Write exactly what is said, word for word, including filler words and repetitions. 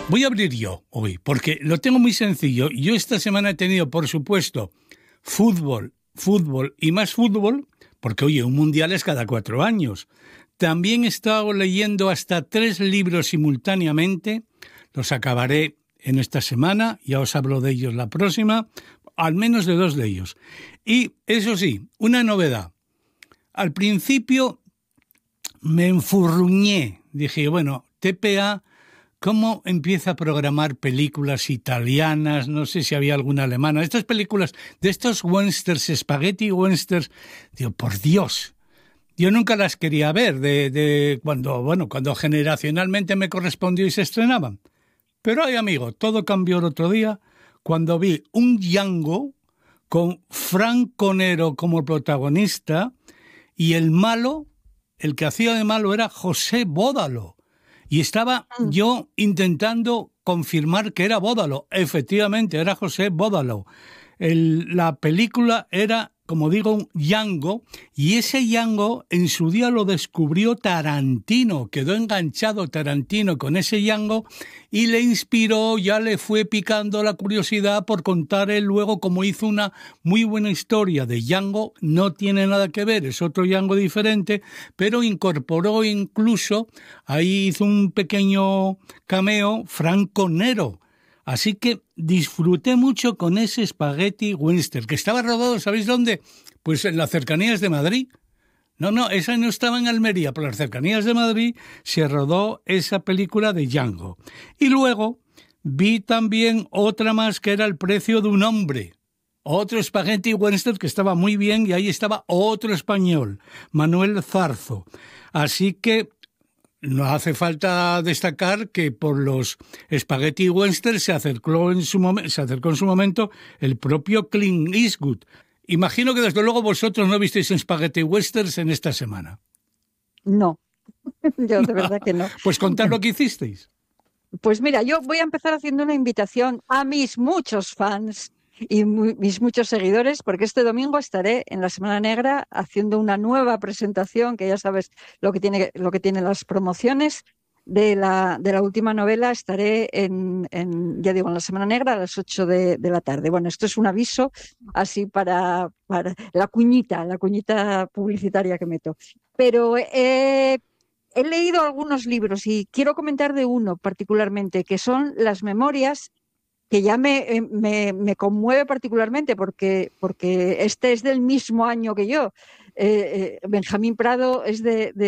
Voy a abrir yo hoy, porque lo tengo muy sencillo. Yo esta semana he tenido, por supuesto, fútbol, fútbol y más fútbol, porque, oye, un mundial es cada cuatro años. También he estado leyendo hasta tres libros simultáneamente. Los acabaré en esta semana, ya os hablo de ellos la próxima, al menos de dos de ellos. Y, eso sí, una novedad. Al principio me enfurruñé. Dije, bueno, T P A... ¿cómo empieza a programar películas italianas? No sé si había alguna alemana. Estas películas de estos westerns, spaghetti westerns, digo, por Dios, yo nunca las quería ver de, de cuando, bueno, cuando generacionalmente me correspondió y se estrenaban. Pero ay, amigo, todo cambió el otro día cuando vi un Django con Frank Conero como protagonista y el malo, el que hacía de malo era José Bódalo. Y estaba yo intentando confirmar que era Bódalo. Efectivamente, era José Bódalo. El, la película era, como digo, un Django, y ese Django en su día lo descubrió Tarantino. Quedó enganchado Tarantino con ese Django y le inspiró, ya le fue picando la curiosidad por contar él luego cómo hizo una muy buena historia de Django. No tiene nada que ver, es otro Django diferente, pero incorporó incluso, ahí hizo un pequeño cameo, Frank Conero. Así que disfruté mucho con ese spaghetti western, que estaba rodado, ¿sabéis dónde? Pues en las cercanías de Madrid. No, no, esa no estaba en Almería, por las cercanías de Madrid se rodó esa película de Django. Y luego vi también otra más que era El precio de un hombre. Otro spaghetti western que estaba muy bien, y ahí estaba otro español, Manuel Zarzo. Así que no hace falta destacar que por los spaghetti western se acercó en su momento, se acercó en su momento el propio Clint Eastwood. Imagino que desde luego vosotros no visteis spaghetti westerns en esta semana. No, yo de verdad que no. Pues contad lo que hicisteis. Pues mira, yo voy a empezar haciendo una invitación a mis muchos fans y muy, mis muchos seguidores, porque este domingo estaré en la Semana Negra haciendo una nueva presentación, que ya sabes lo que tiene, lo que tienen las promociones de la, de la última novela. Estaré en, en, ya digo, en la Semana Negra a las ocho de, de la tarde. Bueno, esto es un aviso así para, para la cuñita, la cuñita publicitaria que meto. Pero eh, he leído algunos libros y quiero comentar de uno particularmente, que son las memorias, que ya me, me, me conmueve particularmente porque, porque este es del mismo año que yo. Eh, eh, Benjamín Prado es de, de